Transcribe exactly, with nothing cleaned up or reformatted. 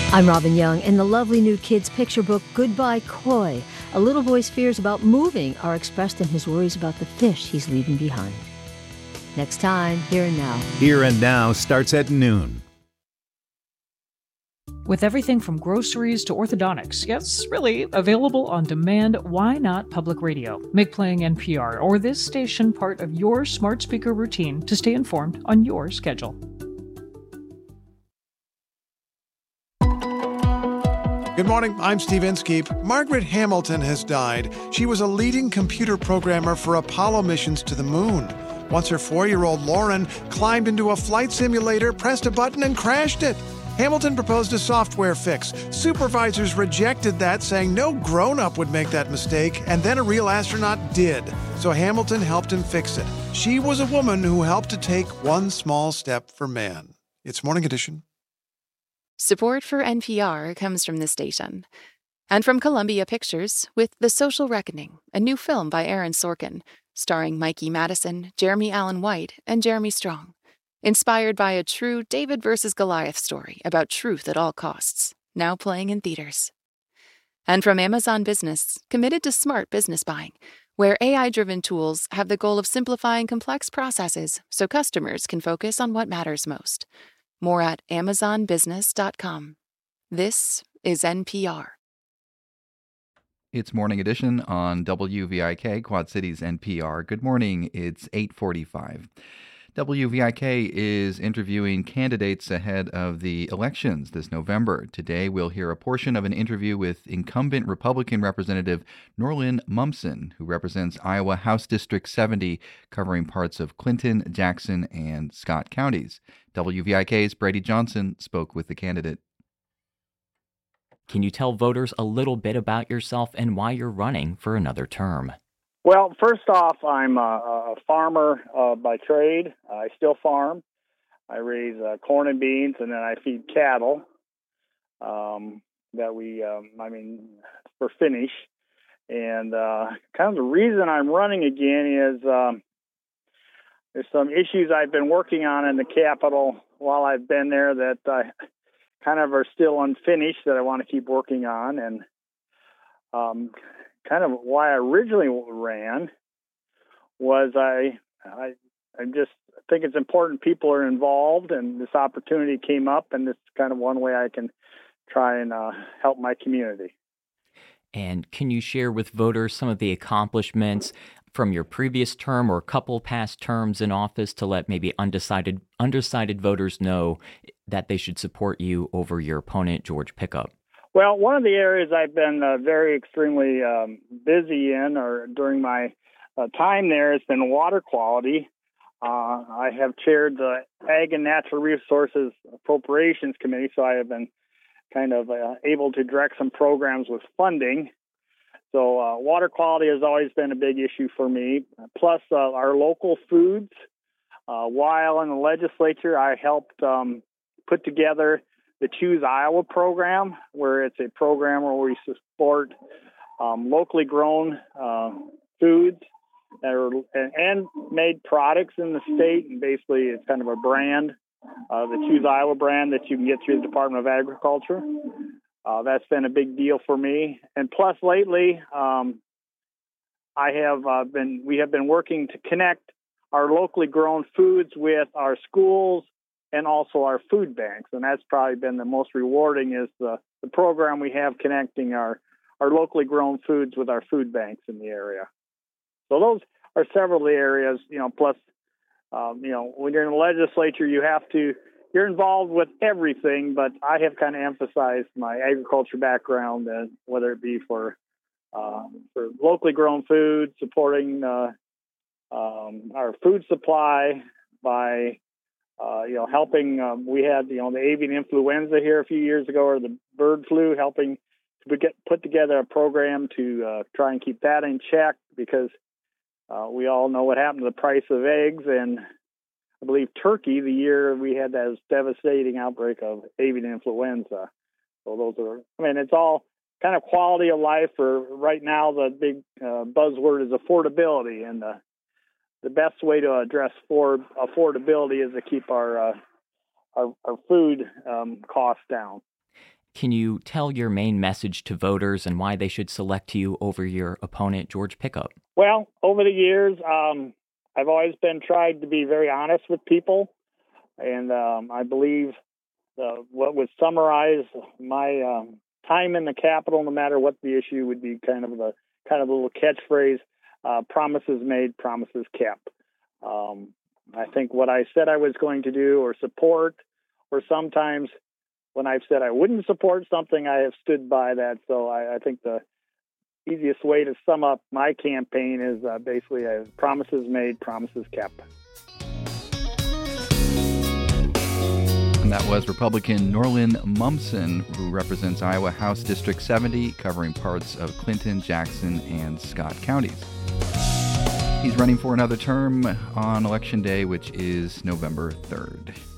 I'm Robin Young. In the lovely new kids' picture book, Goodbye Koi, a little boy's fears about moving are expressed in his worries about the fish he's leaving behind. Next time, Here and Now. Here and Now starts at noon. With everything from groceries to orthodontics, yes, really, available on demand, why not public radio? Make playing N P R or this station part of your smart speaker routine to stay informed on your schedule. Good morning, I'm Steve Inskeep. Margaret Hamilton has died. She was a leading computer programmer for Apollo missions to the moon. Once her four-year-old Lauren climbed into a flight simulator, pressed a button, and crashed it. Hamilton proposed a software fix. Supervisors rejected that, saying no grown-up would make that mistake, and then a real astronaut did. So Hamilton helped him fix it. She was a woman who helped to take one small step for man. It's Morning Edition. Support for N P R comes from this station. And from Columbia Pictures with The Social Reckoning, a new film by Aaron Sorkin, starring Mikey Madison, Jeremy Allen White, and Jeremy Strong. Inspired by a true David versus Goliath story about truth at all costs, now playing in theaters. And from Amazon Business, committed to smart business buying, where A I-driven tools have the goal of simplifying complex processes so customers can focus on what matters most. More at amazon business dot com. This is N P R. It's Morning Edition on W V I K, Quad Cities N P R. Good morning. It's eight forty-five. W V I K is interviewing candidates ahead of the elections this November. Today, we'll hear a portion of an interview with incumbent Republican Representative Norlin Mumson, who represents Iowa House District seventy, covering parts of Clinton, Jackson, and Scott counties. W V I K's Brady Johnson spoke with the candidate. Can you tell voters a little bit about yourself and why you're running for another term? Well, first off, I'm a, a farmer uh, by trade. I still farm. I raise uh, corn and beans, and then I feed cattle um, that we, um, I mean, for finish. And uh, kind of the reason I'm running again is um, there's some issues I've been working on in the Capitol while I've been there that I kind of are still unfinished that I want to keep working on. And um kind of why I originally ran was I, I, I just think it's important people are involved, and this opportunity came up, and this is kind of one way I can try and uh, help my community. And can you share with voters some of the accomplishments from your previous term or a couple past terms in office to let maybe undecided undecided voters know that they should support you over your opponent, George Pickup? Well, one of the areas I've been uh, very extremely um, busy in, or during my uh, time there, has been water quality. Uh, I have chaired the Ag and Natural Resources Appropriations Committee, so I have been kind of uh, able to direct some programs with funding. So uh, water quality has always been a big issue for me. Plus, uh, our local foods. Uh, while in the legislature, I helped um, put together the Choose Iowa program, where it's a program where we support um, locally grown uh, foods that are, and, and made products in the state. And basically, it's kind of a brand, uh, the Choose Iowa brand that you can get through the Department of Agriculture. Uh, that's been a big deal for me. And plus, lately, um, I have uh, been we have been working to connect our locally grown foods with our schools and also our food banks. And that's probably been the most rewarding, is the, the program we have connecting our, our locally grown foods with our food banks in the area. So those are several of the areas, you know, plus, um, you know, when you're in the legislature, you have to, you're involved with everything, but I have kind of emphasized my agriculture background, and whether it be for, uh, for locally grown food, supporting uh, um, our food supply by Uh, you know, helping, um, we had, you know, the avian influenza here a few years ago, or the bird flu, helping to get, put together a program to uh, try and keep that in check, because uh, we all know what happened to the price of eggs. And I believe turkey, the year we had that devastating outbreak of avian influenza. So those are, I mean, it's all kind of quality of life. For right now, the big uh, buzzword is affordability, and the The best way to address for affordability is to keep our uh, our, our food um, costs down. Can you tell your main message to voters and why they should select you over your opponent, George Pickup? Well, over the years, um, I've always been tried to be very honest with people, and um, I believe uh, what would summarize my um, time in the Capitol, no matter what the issue, would be kind of the kind of a little catchphrase: uh, "Promises made, promises kept." Um, I think what I said I was going to do or support, or sometimes when I've said I wouldn't support something, I have stood by that. So I, I think the easiest way to sum up my campaign is uh, basically uh, promises made, promises kept. And that was Republican Norlin Mumson, who represents Iowa House District seventy, covering parts of Clinton, Jackson, and Scott counties. He's running for another term on Election Day, which is November third.